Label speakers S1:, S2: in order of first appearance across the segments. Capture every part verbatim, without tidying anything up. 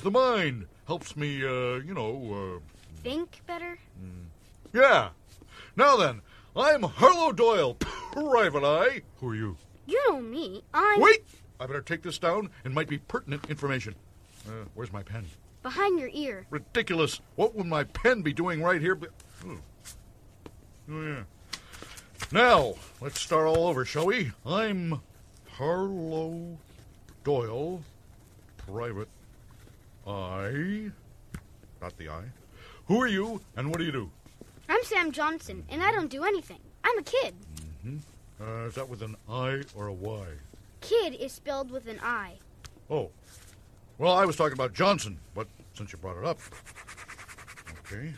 S1: the mind. Helps me, uh, you know, uh...
S2: Think better?
S1: Mm. Yeah. Now then, I'm Harlow Doyle, Private Eye. Who are you?
S2: You know me. I'm...
S1: Wait! I better take this down. It might be pertinent information. Uh, where's my pen?
S2: Behind your ear.
S1: Ridiculous. What would my pen be doing right here? Oh, oh yeah. Now, let's start all over, shall we? I'm Harlow Doyle, Private Eye. Not the eye. Who are you, and what do you do?
S2: I'm Sam Johnson, and I don't do anything. I'm a kid.
S1: Mm-hmm. Uh, is that with an I or a Y?
S2: Kid is spelled with an I.
S1: Oh. Well, I was talking about Johnson, but since you brought it up. Okay.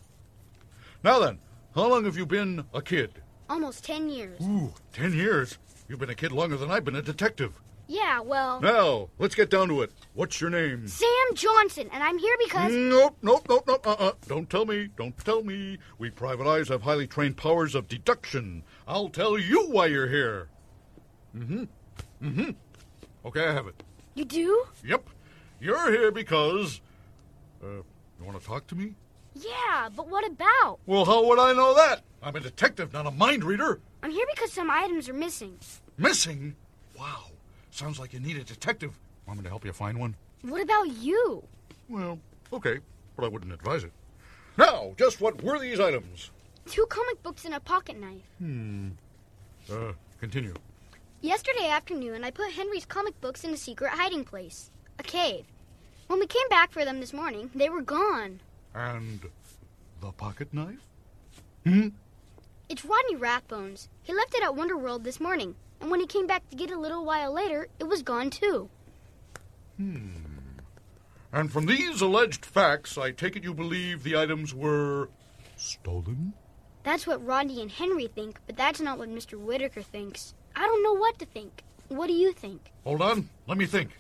S1: Now then, how long have you been a kid?
S2: Almost ten years.
S1: Ooh, ten years? You've been a kid longer than I've been a detective.
S2: Yeah, well...
S1: Now, let's get down to it. What's your name?
S2: Sam Johnson, and I'm here because...
S1: Nope, nope, nope, nope, uh-uh. Don't tell me, don't tell me. We private eyes have highly trained powers of deduction. I'll tell you why you're here. Mm-hmm, mm-hmm. Okay, I have it.
S2: You do?
S1: Yep. You're here because... Uh, you want to talk to me?
S2: Yeah, but what about?
S1: Well, how would I know that? I'm a detective, not a mind reader.
S2: I'm here because some items are missing.
S1: Missing? Wow. Sounds like you need a detective. Want me to help you find one?
S2: What about you?
S1: Well, okay, but I wouldn't advise it. Now, just what were these items?
S2: Two comic books and a pocket knife.
S1: Hmm. Uh, continue.
S2: Yesterday afternoon, I put Henry's comic books in a secret hiding place. A cave. When we came back for them this morning, they were gone.
S1: And the pocket knife? Hmm?
S2: It's Rodney Rathbones. He left it at Wonderworld this morning, and when he came back to get it a little while later, it was gone too.
S1: Hmm. And from these alleged facts, I take it you believe the items were stolen?
S2: That's what Rodney and Henry think, but that's not what Mister Whitaker thinks. I don't know what to think. What do you think?
S1: Hold on. Let me think.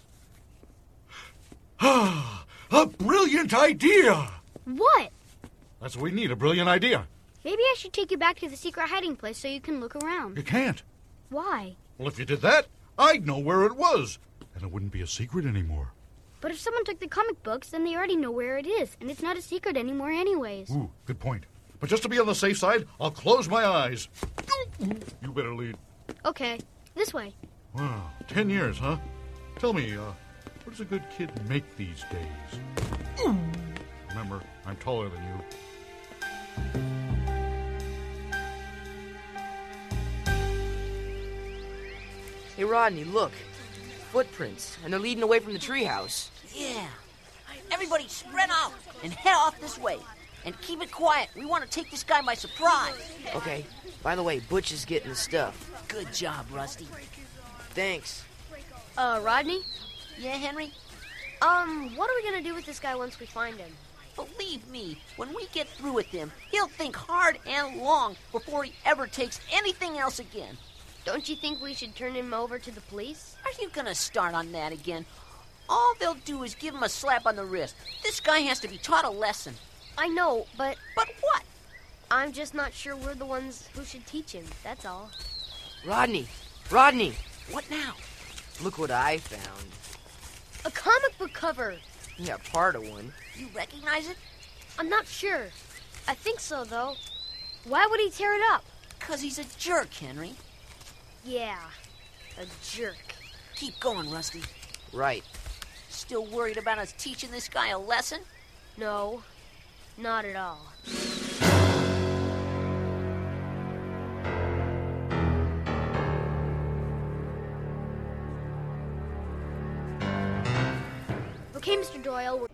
S1: Ah, a brilliant idea!
S2: What?
S1: That's what we need, a brilliant idea.
S2: Maybe I should take you back to the secret hiding place so you can look around.
S1: You can't.
S2: Why?
S1: Well, if you did that, I'd know where it was, and it wouldn't be a secret anymore.
S2: But if someone took the comic books, then they already know where it is, and it's not a secret anymore anyways.
S1: Ooh, good point. But just to be on the safe side, I'll close my eyes. You better lead.
S2: Okay, this way.
S1: Wow, ten years, huh? Tell me, uh, what does a good kid make these days? Remember, I'm taller than you.
S3: Hey, Rodney, look. Footprints, and they're leading away from the treehouse.
S4: Yeah. Everybody spread out and head off this way. And keep it quiet. We want to take this guy by surprise.
S3: Okay. By the way, Butch is getting the stuff.
S4: Good job, Rusty.
S3: Thanks.
S2: Uh, Rodney?
S4: Yeah, Henry?
S2: Um, what are we gonna do with this guy once we find him?
S4: Believe me, when we get through with him, he'll think hard and long before he ever takes anything else again.
S2: Don't you think we should turn him over to the police?
S4: Are you gonna start on that again? All they'll do is give him a slap on the wrist. This guy has to be taught a lesson.
S2: I know, but...
S4: But what?
S2: I'm just not sure we're the ones who should teach him, that's all.
S3: Rodney! Rodney!
S4: What now?
S3: Look what I found.
S2: A comic book cover!
S3: Yeah, part of one.
S4: You recognize it?
S2: I'm not sure. I think so, though. Why would he tear it up?
S4: 'Cause he's a jerk, Henry.
S2: Yeah, a jerk.
S4: Keep going, Rusty.
S3: Right.
S4: Still worried about us teaching this guy a lesson?
S2: No, not at all. Okay, Mister Doyle, we're